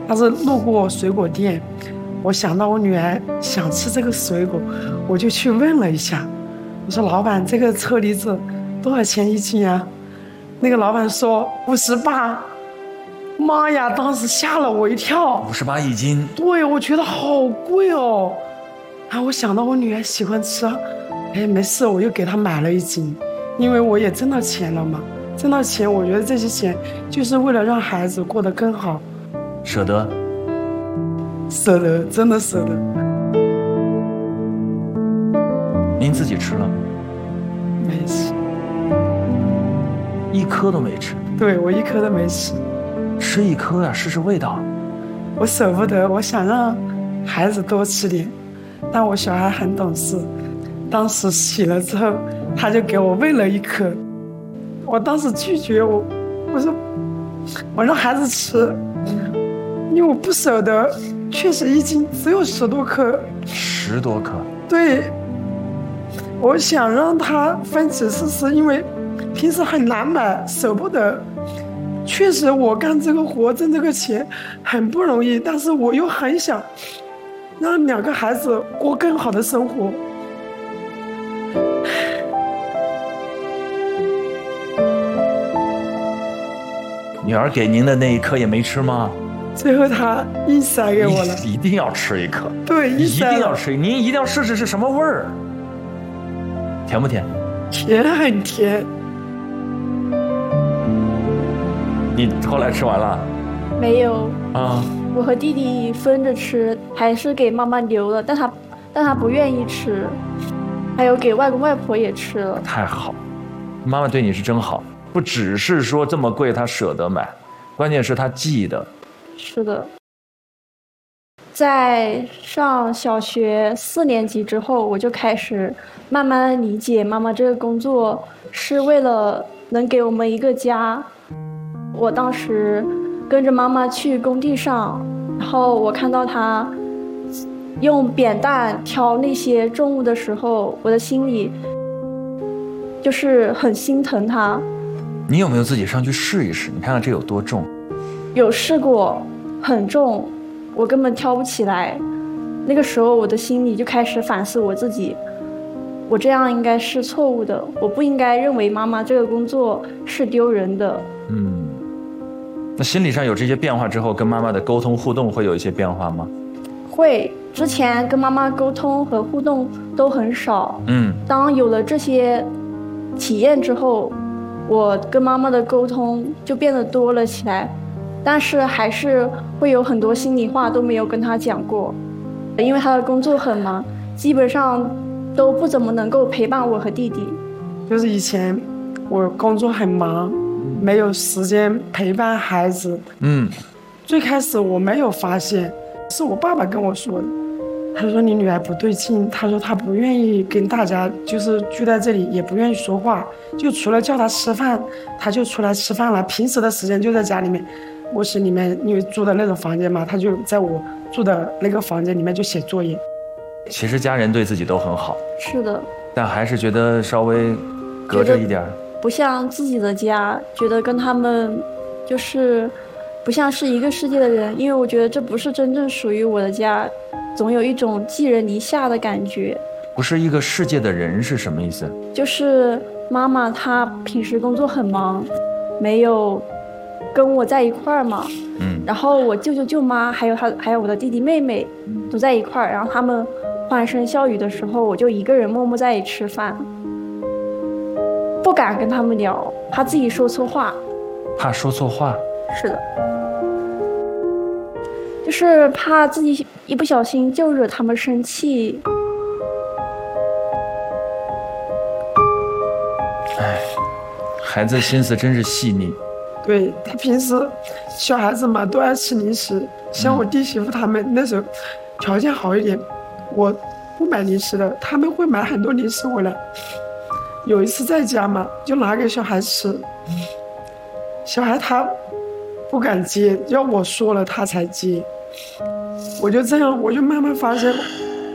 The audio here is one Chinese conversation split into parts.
他是路过水果店，我想到我女儿想吃这个水果，我就去问了一下，我说老板，这个车厘子多少钱一斤啊？那个老板说58。妈呀，当时吓了我一跳 ，58一斤。 对，我觉得好贵哦。我想到我女儿喜欢吃，没事，我又给她买了1斤，因为我也挣到钱了嘛。挣到钱，我觉得这些钱就是为了让孩子过得更好。 舍得？ 舍得，真的舍得。 您自己吃了？ 没吃， 一颗都没吃。 对，我一颗都没吃。 吃一颗呀，试试味道。 我舍不得，我想让孩子多吃点，但我小孩很懂事，当时洗了之后，他就给我喂了1颗，我当时拒绝，我说我让孩子吃，因为我不舍得，确实1斤只有10多颗 ，10多颗。 对，我想让他分几次吃，因为平时很难买，舍不得。确实我干这个活挣这个钱很不容易，但是我又很想让2个孩子过更好的生活。 女儿给您的那1颗也没吃吗？ 最后她硬塞给我了。 一定要吃1颗。 对， 一定要吃，您一定要试试是什么味儿。甜不甜？ 甜，很甜。 你后来吃完了？ 没有啊， 我和弟弟分着吃，还是给妈妈留了，但他不愿意吃，还有给外公外婆也吃了。 太好，妈妈对你是真好，不只是说这么贵她舍得买，关键是她记得。 是的，在上小学4年级之后，我就开始慢慢理解妈妈这个工作是为了能给我们一个家。我当时跟着妈妈去工地上，然后我看到她用扁担挑那些重物的时候，我的心里就是很心疼她。 你有没有自己上去试一试？你看看这有多重？ 有试过，很重，我根本挑不起来。那个时候我的心里就开始反思我自己，我这样应该是错误的，我不应该认为妈妈这个工作是丢人的。 那心理上有这些变化之后，跟妈妈的沟通互动会有一些变化吗？ 会，之前跟妈妈沟通和互动都很少。当有了这些体验之后，我跟妈妈的沟通就变得多了起来，但是还是会有很多心里话都没有跟她讲过，因为她的工作很忙，基本上都不怎么能够陪伴我和弟弟。 就是以前我工作很忙，没有时间陪伴孩子。最开始我没有发现，是我爸爸跟我说的。他说你女儿不对劲，他说她不愿意跟大家就是聚在这里，也不愿意说话，就除了叫她吃饭，她就出来吃饭了。平时的时间就在家里面，卧室里面，因为住的那种房间嘛，她就在我住的那个房间里面就写作业。 其实家人对自己都很好， 是的， 但还是觉得稍微隔着一点， 不像自己的家，觉得跟他们就是不像是一个世界的人，因为我觉得这不是真正属于我的家，总有一种寄人篱下的感觉。 不是一个世界的人是什么意思？ 就是妈妈她平时工作很忙，没有跟我在一块儿嘛。然后我舅舅舅妈还有我的弟弟妹妹都在一块儿，然后他们欢声笑语的时候，我就一个人默默在一起吃饭，不敢跟他们聊，怕自己说错话。 怕说错话？ 是的，就是怕自己一不小心就惹他们生气。 孩子心思真是细腻。 对，他平时小孩子嘛都爱吃零食，像我弟媳妇他们那时候条件好一点，我不买零食的，他们会买很多零食回来。有一次在家嘛，就拿给小孩吃，小孩他不敢接，要我说了他才接。我就这样，我就慢慢发现，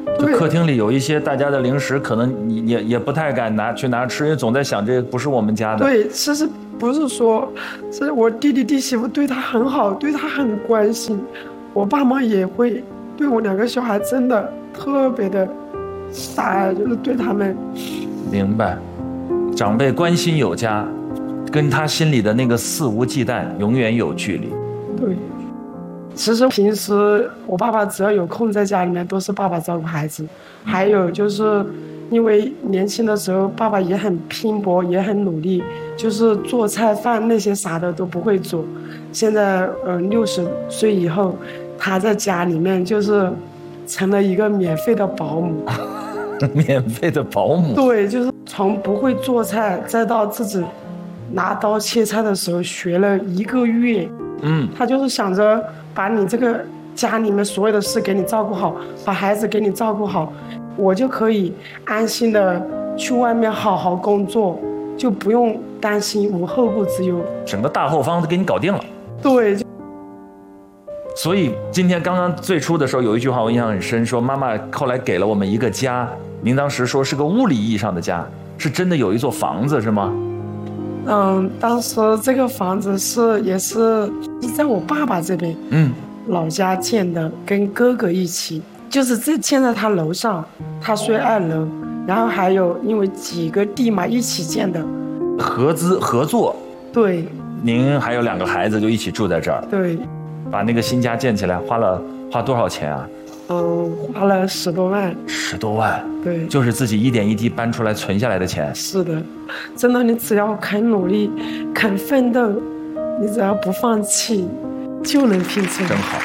就客厅里有一些大家的零食，可能你也不太敢拿吃，因为总在想这不是我们家的。 对，其实不是说，是我弟弟弟媳妇对他很好，对他很关心，我爸妈也会对我2个小孩真的特别的大爱，就是对他们。 明白，长辈关心有加，跟他心里的那个肆无忌惮永远有距离。 对。其实平时我爸爸只要有空在家里面都是爸爸照顾孩子，还有就是因为年轻的时候爸爸也很拼搏也很努力，就是做菜饭那些啥的都不会做。现在60岁以后，他在家里面就是成了一个免费的保姆。 免费的保姆？ 对，就是从不会做菜再到自己拿刀切菜的时候学了1个月。他就是想着把你这个家里面所有的事给你照顾好，把孩子给你照顾好，我就可以安心的去外面好好工作，就不用担心无后顾之忧， 整个大后方都给你搞定了。 对。 所以今天刚刚最初的时候有一句话我印象很深，说妈妈后来给了我们一个家，您当时说是个物理意义上的家，是真的有一座房子是吗？ 当时这个房子也是在我爸爸这边，老家建的，跟哥哥一起，就是建在他楼上，他睡2楼，然后还有因为几个弟嘛一起建的， 合作。对，您还有2个孩子就一起住在这儿。 对， 把那个新家建起来花多少钱啊？ 花了10多万。 10多万？ 对， 就是自己一点一滴搬出来存下来的钱。 是的，真的，你只要肯努力，肯奋斗，你只要不放弃，就能拼成。 真好。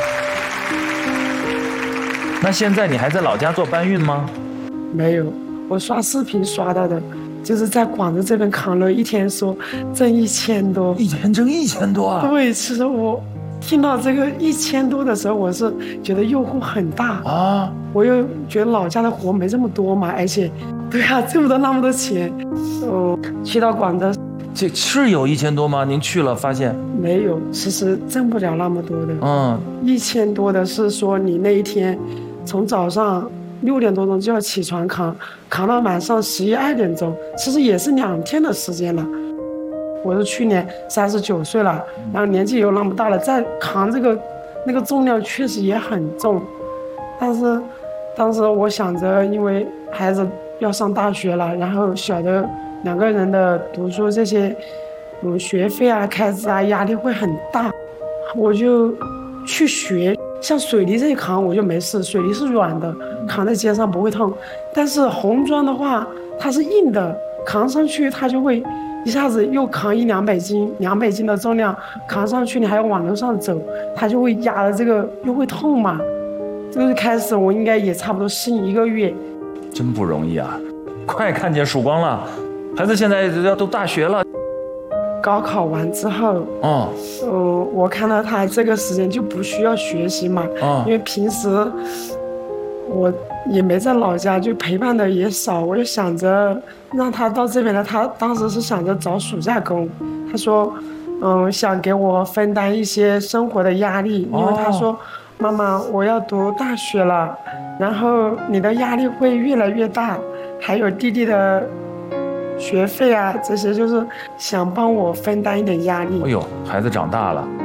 那现在你还在老家做搬运吗？ 没有，我刷视频刷到的，就是在广州这边扛了一天说挣1000多。 一天挣1000多啊？ 对，其实我听到这个1000多的时候，我是觉得诱惑很大啊。我又觉得老家的活没这么多嘛，而且，对啊，挣不到那么多钱。去到广州， 这是有1000多吗？您去了发现没有？其实挣不了那么多的。1000多的是说你那一天，从早上6点多钟就要起床扛到晚上11、2点钟，其实也是2天的时间了。我是去年39岁了，然后年纪又那么大了，再扛那个重量确实也很重。但是当时我想着，因为孩子要上大学了，然后小的2个人的读书这些学费啊开支啊压力会很大，我就去学。像水泥这一扛我就没事，水泥是软的，扛在肩上不会痛。但是红砖的话它是硬的，扛上去它就会一下子又扛100-200斤，200斤的重量扛上去，你还要往楼上走，它就会压的这个又会痛嘛。这个开始我应该也差不多适应1个月。 真不容易啊，快看见曙光了。孩子现在要都大学了， 高考完之后，我看到他这个时间就不需要学习嘛，因为平时我也没在老家，就陪伴的也少，我就想着让他到这边来。他当时是想着找暑假工，他说，想给我分担一些生活的压力，因为他说，妈妈，我要读大学了，然后你的压力会越来越大，还有弟弟的学费啊，这些就是想帮我分担一点压力。 哎呦，孩子长大了，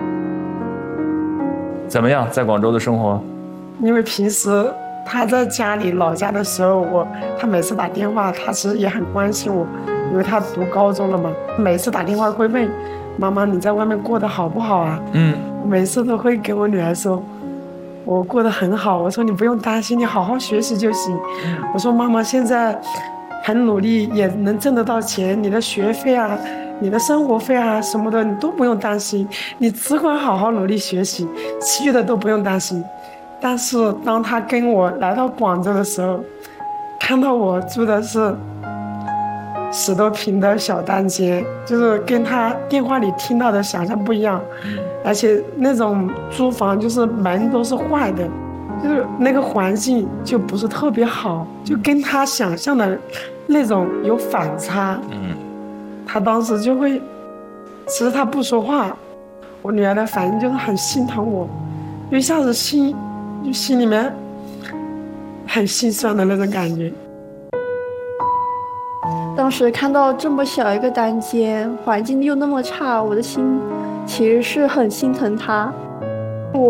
怎么样？在广州的生活？ 因为平时他在家里老家的时候，他每次打电话，他其实也很关心我，因为他读高中了嘛，每次打电话会问妈妈你在外面过得好不好啊？每次都会给我女儿说我过得很好，我说你不用担心，你好好学习就行。我说妈妈现在很努力，也能挣得到钱，你的学费啊，你的生活费啊什么的你都不用担心，你只管好好努力学习，其余的都不用担心。但是当他跟我来到广州的时候，看到我住的是10多平的小单间，就是跟他电话里听到的想象不一样，而且那种租房就是门都是坏的，就是那个环境就不是特别好，就跟他想象的那种有反差。他当时就会，其实他不说话，我女儿的反应就是很心疼我，就一下子心里面很心酸的那种感觉。 当时看到这么小一个单间，环境又那么差，我的心其实是很心疼他。